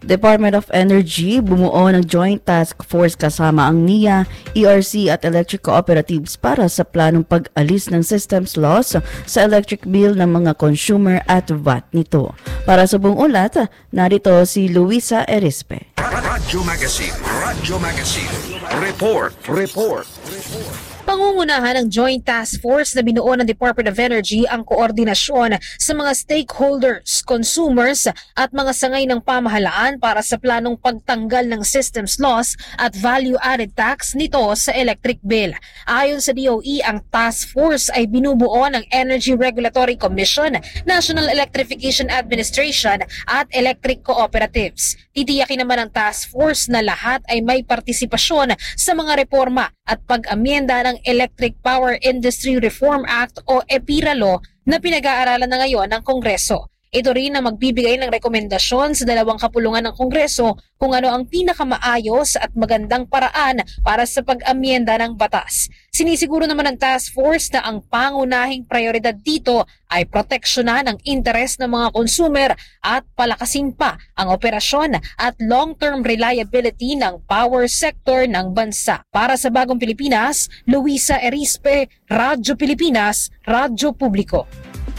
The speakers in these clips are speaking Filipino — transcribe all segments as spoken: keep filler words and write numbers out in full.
Department of Energy bumuo ng Joint Task Force kasama ang N I A, E R C at electric cooperatives para sa planong pag-alis ng systems loss sa electric bill ng mga consumer at V A T nito. Para sa buong ulat, narito si Luisa Erispe. Radyo Magazine, Radyo Magazine, Report, Report, Report. Pangungunahan ng Joint Task Force na binuo ng Department of Energy ang koordinasyon sa mga stakeholders, consumers at mga sangay ng pamahalaan para sa planong pagtanggal ng systems loss at value-added tax nito sa electric bill. Ayon sa D O E, ang task force ay binubuo ng Energy Regulatory Commission, National Electrification Administration at electric cooperatives. Titiyakin naman ng task force na lahat ay may partisipasyon sa mga reforma at pag-amyenda ng Electric Power Industry Reform Act o EPIRA Law na pinag-aaralan na ngayon ng Kongreso. Ito rin na magbibigay ng rekomendasyon sa dalawang kapulungan ng Kongreso kung ano ang pinakamaayos at magandang paraan para sa pag-amyenda ng batas. Sinisiguro naman ng task force na ang pangunahing prioridad dito ay proteksyonan ang interes ng mga consumer at palakasin pa ang operasyon at long-term reliability ng power sector ng bansa. Para sa Bagong Pilipinas, Luisa Erispe, Radyo Pilipinas, Radyo Publiko.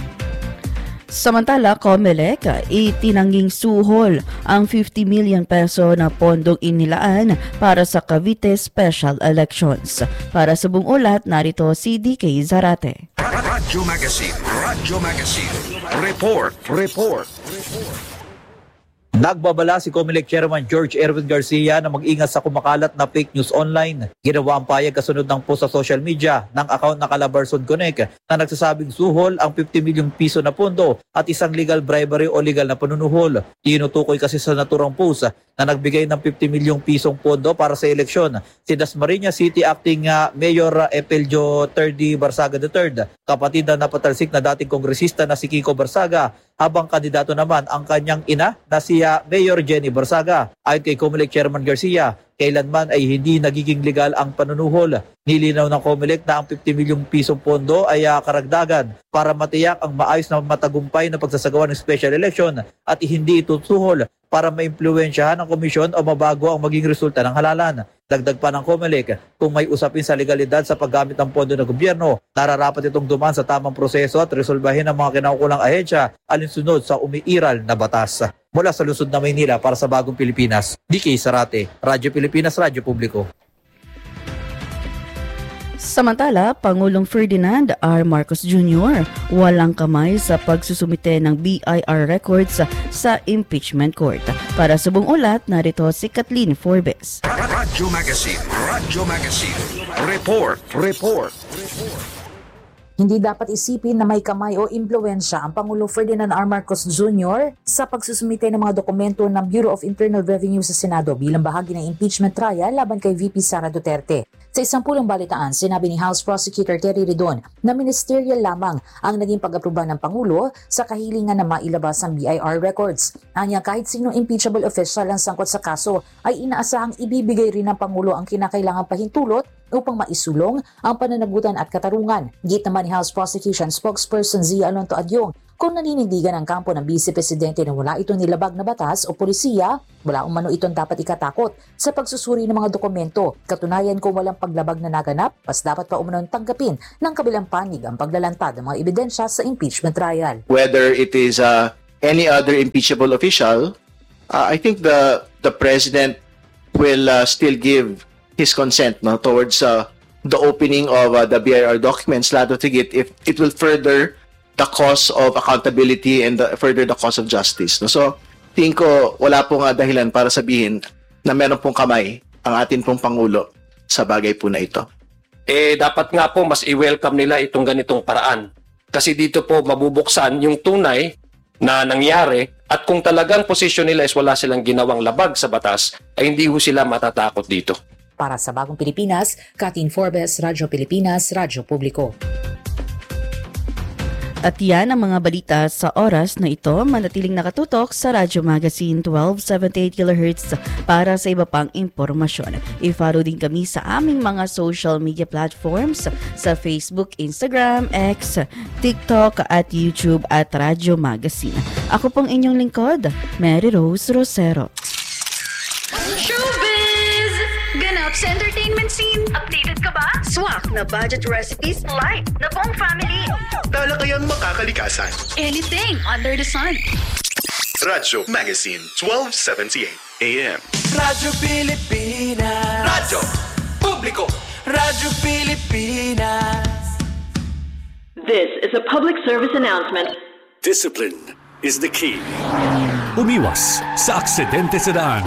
Samantala, COMELEC itinangging suhol ang fifty million peso na pondong inilaan para sa Cavite Special Elections. Para sa buong ulat, narito si D K Zarate. Radyo Magazine, Radyo Magazine, Report, Report, Report. Nagbabala si COMELEC Chairman George Erwin Garcia na mag-ingat sa kumakalat na fake news online. Ginawa ang payag kasunod ng post sa social media ng account na Calabarzon Connect na nagsasabing suhol ang fifty million piso na pondo at isang legal bribery o legal na panunuhol. Tinutukoy kasi sa naturang post na nagbigay ng fifty million pisong pondo para sa eleksyon si Dasmariñas City Acting uh, Mayor Epelio Terdi Barsaga the third, kapatid na napatalsik na dating kongresista na si Kiko Barsaga, habang kandidato naman ang kanyang ina na si uh, Mayor Jenny Barsaga. Ayon kay COMELEC Chairman Garcia, kailanman ay hindi nagiging legal ang panunuhol. Nilinaw ng COMELEC na ang fifty million pisong pondo ay uh, karagdagan para matiyak ang maayos na matagumpay na pagsasagawa ng special election at hindi ito suhol para maimpluwensyahan ng komisyon o mabago ang maging resulta ng halalan. Dagdag pa ng COMELEC, kung may usapin sa legalidad sa paggamit ng pondo ng gobyerno, nararapat itong dumaan sa tamang proseso at resolbahin ng mga kinaukulang ahensya alinsunod sa umiiral na batas. Mula sa Luzon na Maynila para sa Bagong Pilipinas, D K Zarate, Radyo Pilipinas, Radyo Publiko. Samantala, Pangulong Ferdinand R. Marcos Junior walang kamay sa pagsusumite ng B I R records sa impeachment court. Para sa buong ulat, narito si Kathleen Forbes. Radyo Magazine, Radyo Magazine, Report, Report, Report. Hindi dapat isipin na may kamay o impluensya ang Pangulo Ferdinand R. Marcos Junior sa pagsusumite ng mga dokumento ng Bureau of Internal Revenue sa Senado bilang bahagi ng impeachment trial laban kay V P Sara Duterte. Sa isang pulong balitaan, sinabi ni House Prosecutor Terry Redon na ministerial lamang ang naging pag-aproba ng Pangulo sa kahilingan na mailabas ang B I R records. Anya, kahit sinong impeachable official ang sangkot sa kaso ay inaasahang ibibigay rin ng Pangulo ang kinakailangang pahintulot upang maisulong ang pananagutan at katarungan. Git naman ni House Prosecution Spokesperson Zia Alonto Adyong kung naninindigan ang kampo ng Vice Presidente na wala itong nilabag na batas o polisiya, wala umano itong dapat ikatakot sa pagsusuri ng mga dokumento. Katunayan kung walang paglabag na naganap, mas dapat pa umanong tanggapin ng kabilang panig ang paglalantad ng mga ebidensya sa impeachment trial. Whether it is uh, any other impeachable official, uh, I think the the President will uh, still give his consent no, towards uh, the opening of uh, the B I R documents, lalo tigit if it will further the cause of accountability and the, further the cause of justice. No? So, tingin ko wala pong uh, dahilan para sabihin na meron pong kamay ang atin pong Pangulo sa bagay po na ito. Eh, dapat nga po mas i-welcome nila itong ganitong paraan. Kasi dito po mabubuksan yung tunay na nangyari at kung talagang posisyon nila is wala silang ginawang labag sa batas, ay hindi ho sila matatakot dito. Para sa Bagong Pilipinas, Kathleen Forbes, Radyo Pilipinas, Radyo Publiko. At yan ang mga balita sa oras na ito. Manatiling nakatutok sa Radyo Magazine twelve seventy-eight kilohertz para sa iba pang impormasyon. I-follow din kami sa aming mga social media platforms sa Facebook, Instagram, X, TikTok at YouTube at Radyo Magazine. Ako pong inyong lingkod, Mary Rose Rosero. Sa entertainment scene, updated ka ba? Swak na budget recipes, light na buong family. Talakayang makakalikasan. Anything under the sun. Radyo Magazine, twelve seventy-eight A M. Radyo Pilipinas. Radyo Publiko. Radyo Pilipinas. This is a public service announcement. Discipline is the key. Umiwas sa aksidente sa daan.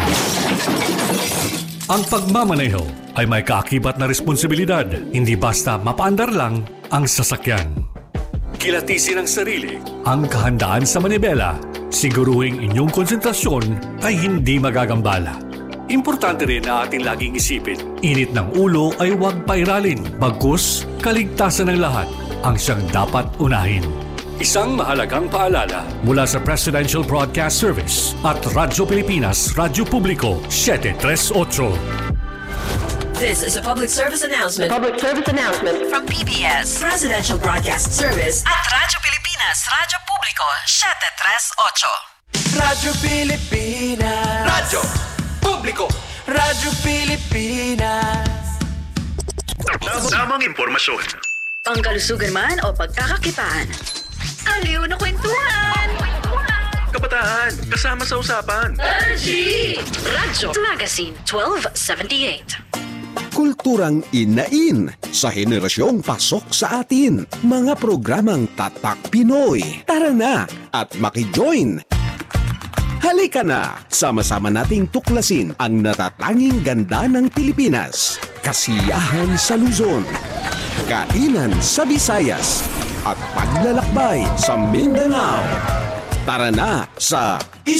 Ang pagmamaneho ay may kaakibat na responsibilidad, hindi basta mapaandar lang ang sasakyan. Kilatisin ang sarili, ang kahandaan sa manibela, siguruhing inyong konsentrasyon ay hindi magagambala. Importante rin na ating laging isipin, init ng ulo ay huwag pairalin, bagkus kaligtasan ng lahat ang siyang dapat unahin. Isang mahalagang paalala mula sa Presidential Broadcast Service at Radyo Pilipinas, Radyo Publiko, seven three eight. This is a public service announcement. Public service announcement From P B S, Presidential Broadcast Service at Radyo Pilipinas, Radyo Publiko, seven three eight. Radyo Pilipinas. Radyo Publiko. Radyo Pilipinas. Tamang impormasyon. Pangkalusugan man o pagkakakitaan. Aliw na kwentuhan! Kabataan, kasama sa usapan. R G! Radyo Magazine, twelve seventy-eight. Kulturang inain sa henerasyong pasok sa atin. Mga programang Tatak Pinoy. Tara na at maki-join. Halika na, sama-sama nating tuklasin ang natatanging ganda ng Pilipinas. Kasiyahan sa Luzon, kainan sa Visayas, at paglalakbay sa Mindanao. Tara na sa